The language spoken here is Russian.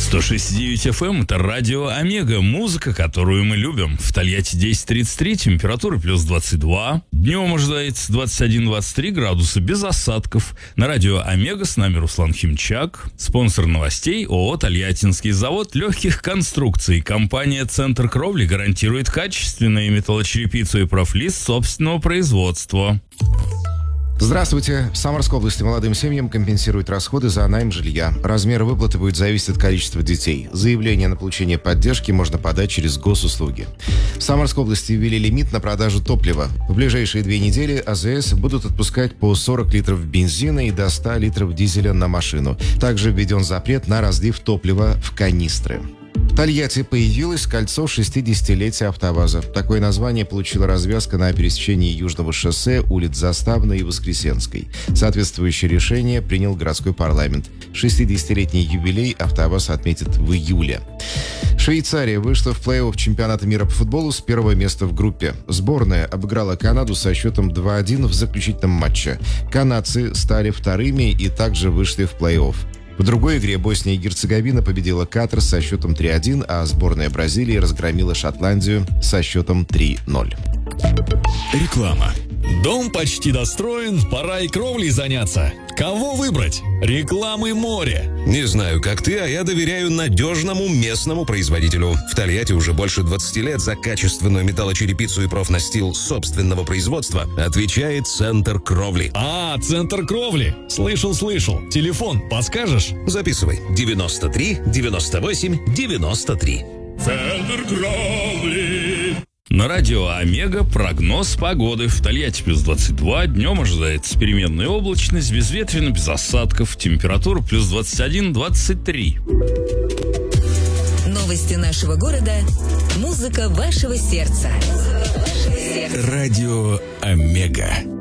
106.9 FM – это радио Омега, музыка, которую мы любим. В Тольятти 10:33, температура плюс 22. Днем ожидается 21-23 градуса, без осадков. На радио Омега с нами Руслан Химчак. Спонсор новостей ООО «Тольяттинский завод легких конструкций». Компания «Центр кровли» гарантирует качественную металлочерепицу и профлист собственного производства. Здравствуйте. В Самарской области молодым семьям компенсируют расходы за найм жилья. Размер выплаты будет зависеть от количества детей. Заявление на получение поддержки можно подать через госуслуги. В Самарской области ввели лимит на продажу топлива. В ближайшие 2 недели АЗС будут отпускать по 40 литров бензина и до 100 литров дизеля на машину. Также введен запрет на разлив топлива в канистры. В Тольятти появилось кольцо 60-летия АвтоВАЗа. Такое название получила развязка на пересечении Южного шоссе, улиц Заставной и Воскресенской. Соответствующее решение принял городской парламент. 60-летний юбилей АвтоВАЗ отметит в июле. Швейцария вышла в плей-офф чемпионата мира по футболу с первого места в группе. Сборная обыграла Канаду со счетом 2-1 в заключительном матче. Канадцы стали вторыми и также вышли в плей-офф. В другой игре Босния и Герцеговина победила Катар со счетом 3-1, а сборная Бразилии разгромила Шотландию со счетом 3-0. Реклама. Дом почти достроен, пора и кровлей заняться. Кого выбрать? Рекламы море. Не знаю, как ты, а я доверяю надежному местному производителю. В Тольятти уже больше 20 лет за качественную металлочерепицу и профнастил собственного производства отвечает «Центр кровли». «Центр кровли». Слышал. Телефон подскажешь? Записывай. 93 98 93. Центр кровли. На радио Омега прогноз погоды. В Тольятти плюс 22, днем ожидается переменная облачность, безветренно, без осадков, температура плюс 21-23. Новости нашего города, музыка вашего сердца. Радио Омега.